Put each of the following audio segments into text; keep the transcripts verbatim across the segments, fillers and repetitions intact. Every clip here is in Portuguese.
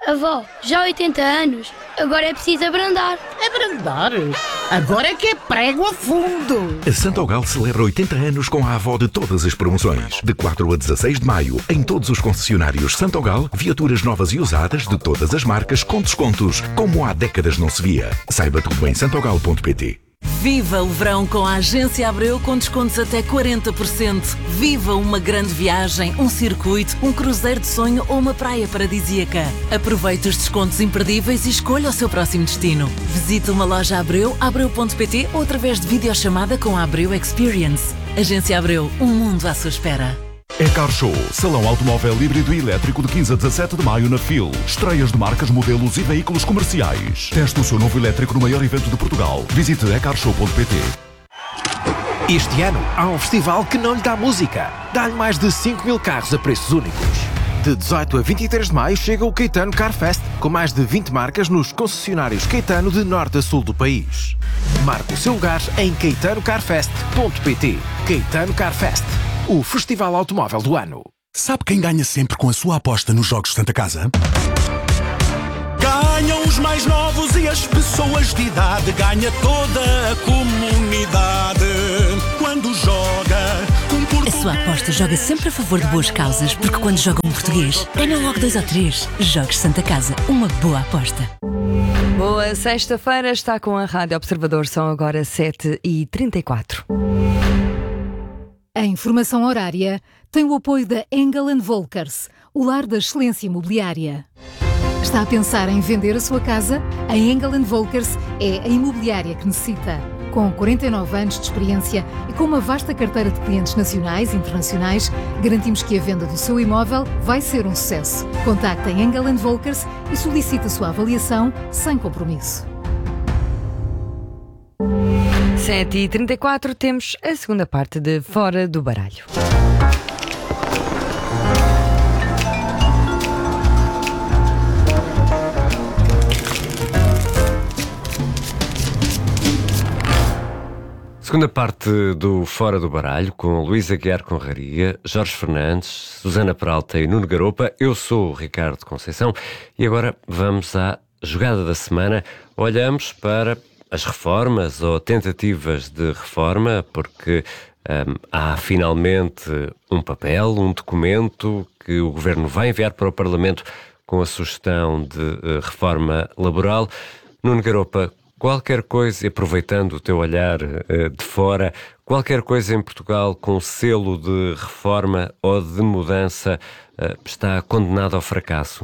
Avó, já há oitenta anos, agora é preciso abrandar. Abrandar? Agora é que é prego a fundo. A Santogal celebra oitenta anos com a avó de todas as promoções. De quatro a dezasseis de maio, em todos os concessionários Santogal, viaturas novas e usadas de todas as marcas com descontos, como há décadas não se via. Saiba tudo em santogal ponto pt. Viva o verão com a Agência Abreu com descontos até quarenta por cento. Viva uma grande viagem, um circuito, um cruzeiro de sonho ou uma praia paradisíaca. Aproveite os descontos imperdíveis e escolha o seu próximo destino. Visite uma loja Abreu, abreu ponto pt ou através de videochamada com a Abreu Experience. Agência Abreu, um mundo à sua espera. É Car Show, salão automóvel híbrido e elétrico de quinze a dezassete de maio na F I L. Estreias de marcas, modelos e veículos comerciais. Teste o seu novo elétrico no maior evento de Portugal. Visite e car show ponto pt. Este ano há um festival que não lhe dá música. Dá-lhe mais de cinco mil carros a preços únicos. De dezoito a vinte e três de maio chega o Caetano Car Fest, com mais de vinte marcas nos concessionários Caetano de norte a sul do país. Marque o seu lugar em caetano car fest ponto pt. Caetano Car Fest, o festival automóvel do ano. Sabe quem ganha sempre com a sua aposta nos Jogos Santa Casa? Ganham os mais novos e as pessoas de idade. Ganha toda a comunidade. Quando joga um português... A sua aposta joga sempre a favor de boas causas, porque quando joga um português, ganha logo dois ou três. Jogos Santa Casa, uma boa aposta. Boa sexta-feira, está com a Rádio Observador, são agora sete e trinta e quatro. A informação horária tem o apoio da Engel and Volkers, o lar da excelência imobiliária. Está a pensar em vender a sua casa? A Engel and Volkers é a imobiliária que necessita. Com quarenta e nove anos de experiência e com uma vasta carteira de clientes nacionais e internacionais, garantimos que a venda do seu imóvel vai ser um sucesso. Contacte a Engel and Volkers e solicite a sua avaliação sem compromisso. sete e trinta e quatro, temos a segunda parte de Fora do Baralho. Segunda parte do Fora do Baralho, com Luísa Guiar Conraria, Jorge Fernandes, Susana Peralta e Nuno Garopa. Eu sou o Ricardo Conceição e agora vamos à jogada da semana. Olhamos para as reformas ou tentativas de reforma, porque um, há finalmente um papel, um documento que o Governo vai enviar para o Parlamento com a sugestão de uh, reforma laboral. Nuno Garopa, qualquer coisa, aproveitando o teu olhar uh, de fora, qualquer coisa em Portugal com selo de reforma ou de mudança uh, está condenado ao fracasso?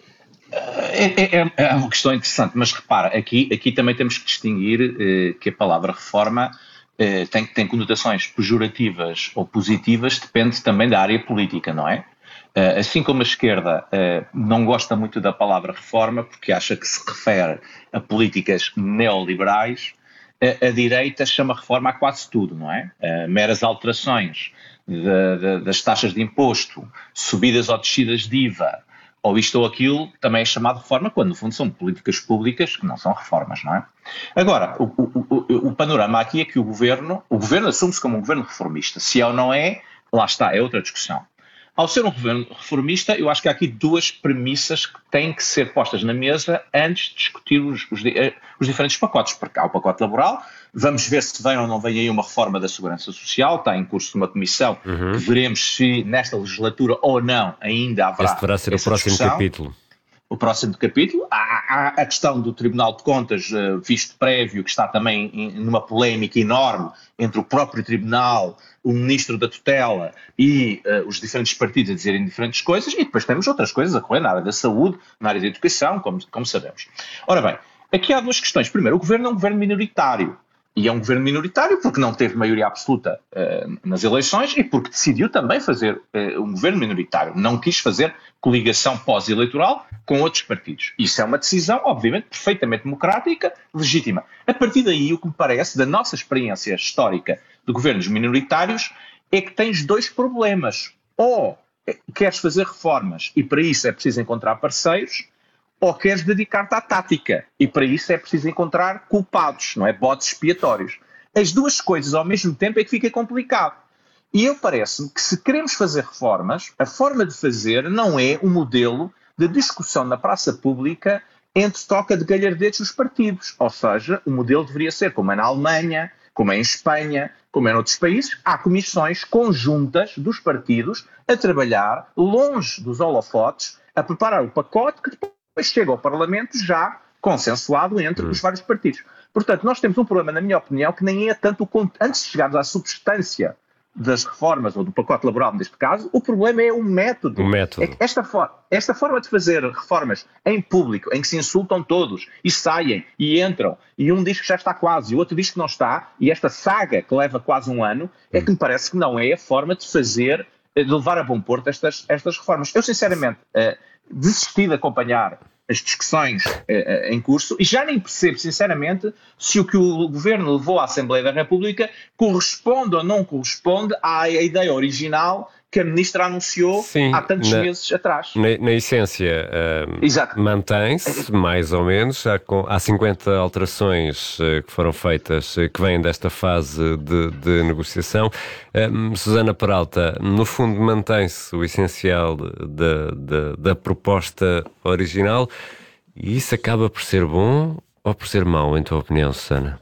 É, é, é uma questão interessante, mas repara, aqui, aqui também temos que distinguir eh, que a palavra reforma eh, tem, tem conotações pejorativas ou positivas, depende também da área política, não é? Eh, assim como a esquerda eh, não gosta muito da palavra reforma porque acha que se refere a políticas neoliberais, eh, a direita chama reforma a quase tudo, não é? Eh, meras alterações de, de, das taxas de imposto, subidas ou descidas de I V A, ou isto ou aquilo, também é chamado reforma, quando no fundo são políticas públicas que não são reformas, não é? Agora, o, o, o, o panorama aqui é que o governo, o governo assume-se como um governo reformista. Se é ou não é, lá está, é outra discussão. Ao ser um governo reformista, eu acho que há aqui duas premissas que têm que ser postas na mesa antes de discutir os, os, os diferentes pacotes, porque há o pacote laboral, vamos ver se vem ou não vem aí uma reforma da Segurança Social, está em curso uma comissão, uhum. que veremos se nesta legislatura ou não ainda haverá. Esse deverá ser o próximo discussão. capítulo. O próximo capítulo. Há, há a questão do Tribunal de Contas, uh, visto prévio, que está também em, numa polémica enorme entre o próprio Tribunal, o Ministro da Tutela e uh, os diferentes partidos a dizerem diferentes coisas, e depois temos outras coisas a correr na área da saúde, na área da educação, como, como sabemos. Ora bem, aqui há duas questões. Primeiro, o governo é um governo minoritário. E é um governo minoritário porque não teve maioria absoluta uh, nas eleições e porque decidiu também fazer uh, um governo minoritário. Não quis fazer coligação pós-eleitoral com outros partidos. Isso é uma decisão, obviamente, perfeitamente democrática, legítima. A partir daí, o que me parece, da nossa experiência histórica de governos minoritários, é que tens dois problemas. Ou queres fazer reformas e para isso é preciso encontrar parceiros, ou queres dedicar-te à tática, e para isso é preciso encontrar culpados, não é? Bodes expiatórios. As duas coisas ao mesmo tempo é que fica complicado. E eu parece-me que se queremos fazer reformas, a forma de fazer não é o modelo de discussão na praça pública entre troca de galhardetes dos partidos. Ou seja, o modelo deveria ser como é na Alemanha, como é em Espanha, como é noutros países. Há comissões conjuntas dos partidos a trabalhar longe dos holofotes, a preparar o pacote que depois chega ao Parlamento já consensuado entre os vários partidos. Portanto, nós temos um problema, na minha opinião, que nem é tanto o... Antes de chegarmos à substância das reformas, ou do pacote laboral neste caso, o problema é o método. O método. É esta, for... esta forma de fazer reformas em público, em que se insultam todos, e saem, e entram, e um diz que já está quase, e o outro diz que não está, e esta saga que leva quase um ano, é que me parece que não é a forma de fazer, de levar a bom porto estas, estas reformas. Eu, sinceramente, uh, desisti de acompanhar as discussões eh, em curso, e já nem percebo, sinceramente, se o que o Governo levou à Assembleia da República corresponde ou não corresponde à ideia original que a Ministra anunciou Sim, há tantos na, meses atrás. Na, na essência, uh, mantém-se, mais ou menos. Há, há cinquenta alterações uh, que foram feitas, uh, que vêm desta fase de, de negociação. Uh, Susana Peralta, no fundo, mantém-se o essencial da, da, da proposta original, e isso acaba por ser bom ou por ser mau, em tua opinião, Susana?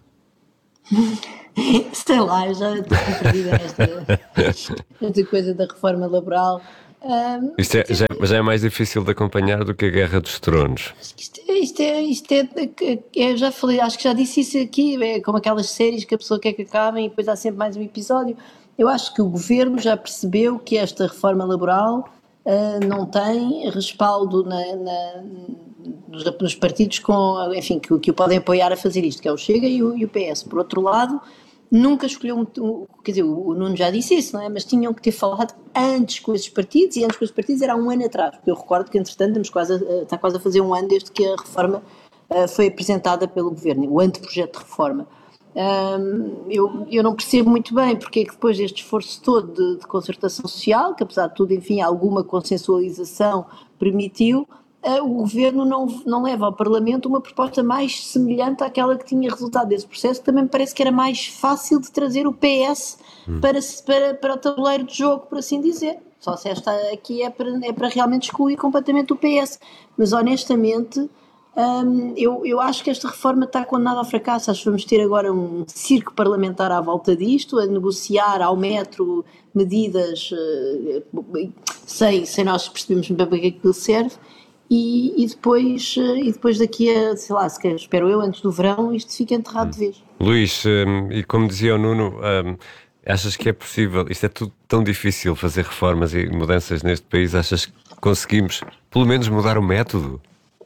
Sei lá, eu já estou perdida esta, esta coisa da reforma laboral. Um, isto é, já, já é mais difícil de acompanhar do que a Guerra dos Tronos. Isto é, isto é, isto é, eu já falei, acho que já disse isso aqui, é como aquelas séries que a pessoa quer que acabem e depois há sempre mais um episódio. Eu acho que o Governo já percebeu que esta reforma laboral uh, não tem respaldo na, na, nos, nos partidos com, enfim, que, que o podem apoiar a fazer isto, que é o Chega e o, e o P S. Por outro lado, nunca escolheu, muito, quer dizer, o Nuno já disse isso, não é? Mas tinham que ter falado antes com esses partidos, e antes com esses partidos era há um ano atrás, porque eu recordo que, entretanto, estamos quase a, está quase a fazer um ano desde que a reforma uh, foi apresentada pelo Governo, o anteprojeto de reforma. Um, eu, eu não percebo muito bem porque é que depois deste esforço todo de, de concertação social, que apesar de tudo, enfim, alguma consensualização permitiu, Uh, o Governo não, não leva ao Parlamento uma proposta mais semelhante àquela que tinha resultado desse processo, que também me parece que era mais fácil de trazer o P S hum. para, para, para o tabuleiro de jogo, por assim dizer. Só se esta aqui é para, é para realmente excluir completamente o P S. Mas honestamente, um, eu, eu acho que esta reforma está condenada ao fracasso. Acho que vamos ter agora um circo parlamentar à volta disto, a negociar ao metro medidas uh, sem, sem nós percebermos bem para que aquilo serve. E, e, depois, e depois daqui a, sei lá, se quer, espero eu, antes do verão, isto fica enterrado de vez. Luís, um, e como dizia o Nuno, um, achas que é possível, isto é tudo tão difícil, fazer reformas e mudanças neste país, achas que conseguimos pelo menos mudar o método?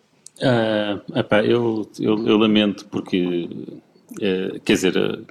Uh, epá, eu, eu, eu lamento porque, uh, quer dizer, uh,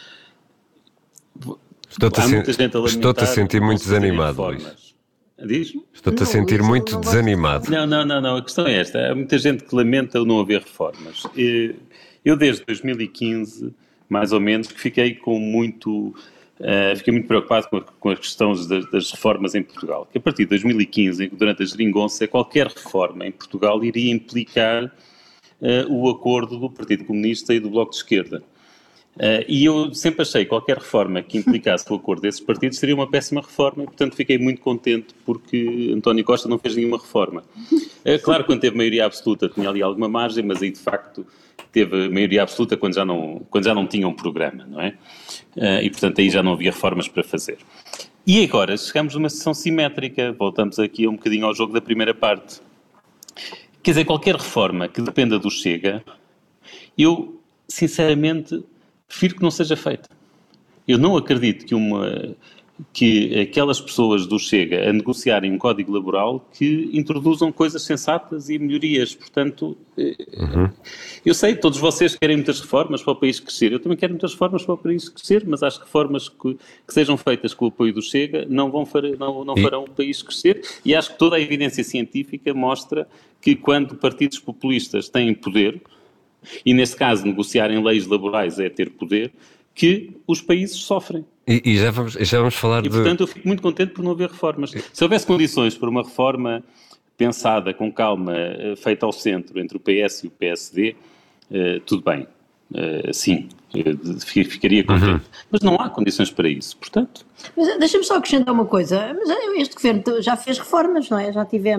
estou-te a, sen- estou-te a sentir muito desanimado, Luís. Diz? Estou-te a sentir muito não desanimado. Não, não, não, não, a questão é esta. Há muita gente que lamenta não haver reformas. Eu, desde dois mil e quinze, mais ou menos, que fiquei com muito, uh, fiquei muito preocupado com, a, com as questões das, das reformas em Portugal. Que a partir de dois mil e quinze, durante a geringonça, qualquer reforma em Portugal iria implicar uh, o acordo do Partido Comunista e do Bloco de Esquerda. Uh, e eu sempre achei que qualquer reforma que implicasse o acordo desses partidos seria uma péssima reforma, e portanto fiquei muito contente porque António Costa não fez nenhuma reforma. Uh, claro, quando teve maioria absoluta tinha ali alguma margem, mas aí de facto teve maioria absoluta quando já não, quando já não tinha um programa, não é? Uh, e portanto aí já não havia reformas para fazer. E agora chegamos a uma sessão simétrica, voltamos aqui um bocadinho ao jogo da primeira parte. Quer dizer, qualquer reforma que dependa do Chega, eu sinceramente prefiro que não seja feita. Eu não acredito que, uma, que aquelas pessoas do Chega a negociarem um código laboral que introduzam coisas sensatas e melhorias. Portanto, uhum. eu sei, todos vocês querem muitas reformas para o país crescer. Eu também quero muitas reformas para o país crescer, mas as reformas que, que sejam feitas com o apoio do Chega não, vão far, não, não farão o país crescer. E acho que toda a evidência científica mostra que quando partidos populistas têm poder, e neste caso negociarem leis laborais é ter poder, que os países sofrem. E, e já, vamos, já vamos falar e, de... E portanto eu fico muito contente por não haver reformas. Se houvesse condições para uma reforma pensada com calma, feita ao centro entre o P S e o P S D, uh, tudo bem, uh, sim, uh, ficaria contente. Uhum. Mas não há condições para isso, portanto... Mas deixa-me só acrescentar uma coisa, mas este governo já fez reformas, não é? Já tivemos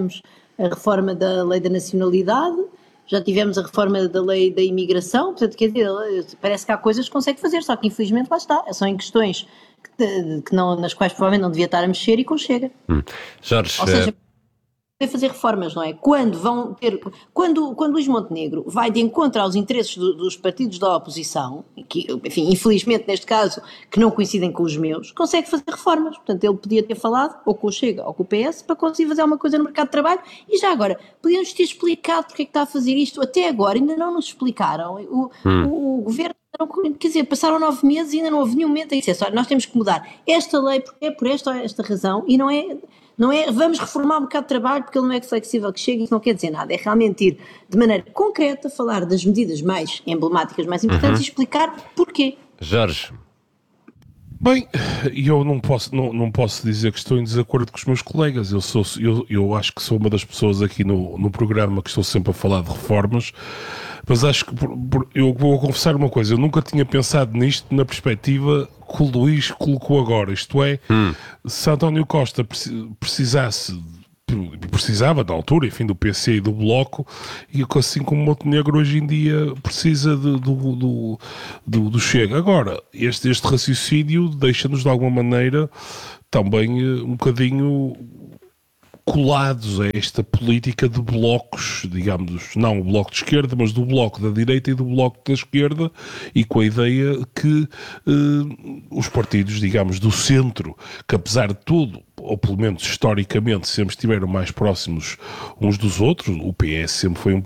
a reforma da lei da nacionalidade, já tivemos a reforma da lei da imigração, portanto, quer dizer, parece que há coisas que consegue fazer, só que infelizmente lá está, são em questões que, que não, nas quais provavelmente não devia estar a mexer e conchega. Hum. Jorge... Ou seja, fazer reformas, não é? Quando vão ter, quando, quando Luís Montenegro vai de encontro aos interesses do, dos partidos da oposição, que, enfim, infelizmente neste caso, que não coincidem com os meus, consegue fazer reformas. Portanto, ele podia ter falado, ou com o Chega, ou com o P S, para conseguir fazer alguma coisa no mercado de trabalho, e já agora, podiam-nos ter explicado porque é que está a fazer isto, até agora ainda não nos explicaram. O, hum. o, o governo, quer dizer, passaram nove meses e ainda não houve nenhum momento em que disse, olha, nós temos que mudar esta lei porque é por esta ou esta razão, e não é... Não é, vamos reformar o mercado de trabalho porque ele não é flexível que chega, isso não quer dizer nada, é realmente ir de maneira concreta, falar das medidas mais emblemáticas, mais importantes uhum. e explicar porquê. Jorge. Bem, eu não posso, não, não posso dizer que estou em desacordo com os meus colegas, eu, sou, eu, eu acho que sou uma das pessoas aqui no, no programa que estou sempre a falar de reformas, mas acho que, por, por, eu vou confessar uma coisa, eu nunca tinha pensado nisto na perspectiva que o Luís colocou agora, isto é, hum. se António Costa precisasse, precisava na altura, enfim, do P C e do Bloco, e assim como Montenegro hoje em dia precisa de, do, do, do, do Chega. Agora, este, este raciocínio deixa-nos de alguma maneira também um bocadinho colados a esta política de blocos, digamos, não o bloco de esquerda, mas do bloco da direita e do bloco da esquerda, e com a ideia que eh, os partidos, digamos, do centro, que apesar de tudo, ou pelo menos historicamente, sempre estiveram mais próximos uns dos outros, o P S sempre foi um